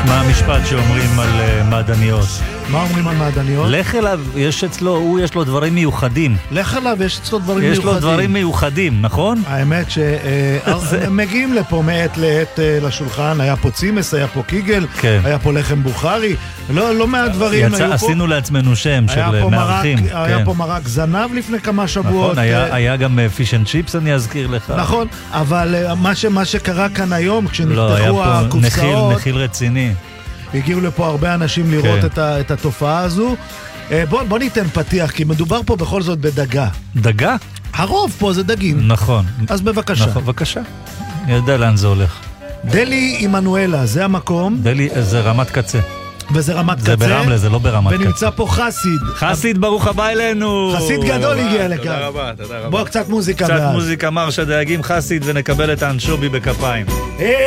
מה המשפט שאומרים על מעדניות? מה אומרים על מעדניות? לך אליו, יש לו דברים מיוחדים. לך אליו, יש אצלו דברים מיוחדים. יש לו דברים מיוחדים, נכון? האמת שמגיעים לפה מעת לעת לשולחן, היה פה צימס, היה פה קיגל, היה פה לחם בוכרי, לא מהדברים היו פה. עשינו לעצמנו שם של מארחים. היה פה מרק זנב לפני כמה שבועות. נכון, היה גם פיש אנד צ'יפס, אני אזכיר לך. נכון, אבל מה שקרה כאן היום, כשנפתחו הקופסאות, נחיל רציני. הגיעו לפה הרבה אנשים לראות את התופעה הזו. בוא ניתן פתיח, כי מדובר פה בכל זאת בדגה. דגה? הרוב פה זה דגים. נכון. אז בבקשה. נכון, בבקשה. אני יודע לאן זה הולך. דלי עמנואלה, זה המקום. דלי, זה רמת קצה. וזה רמת קצה. זה ברמלה, זה לא ברמת קצה. ונמצא פה חסיד. חסיד, ברוך הבא אלינו. חסיד גדול הגיע לכאן. תודה רבה, תודה רבה. בוא, קצת מוזיקה. קצת מוזיקה מרש הדייגים חסיד, ונקבל את האנשובי בכפיים.